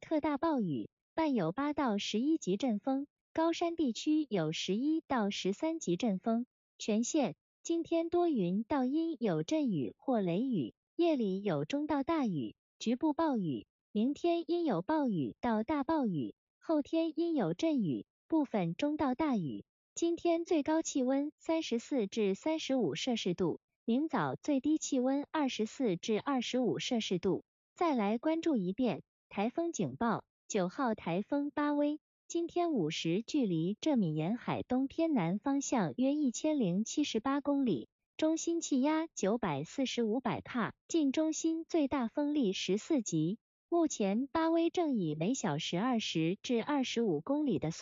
特大暴雨，伴有8到11级阵风，高山地区有11到13级阵风。全县今天多云到阴有阵雨或雷雨，夜里有中到大雨，局部暴雨。明天阴有暴雨到大暴雨，后天阴有阵雨，部分中到大雨。今天最高气温34至35摄氏度，明早最低气温24至25摄氏度。再来关注一遍台风警报，9号台风巴威，今天午时距离浙闽沿海东偏南方向约1078公里，中心气压945百帕，近中心最大风力14级。目前巴威正以每小时20至25公里的速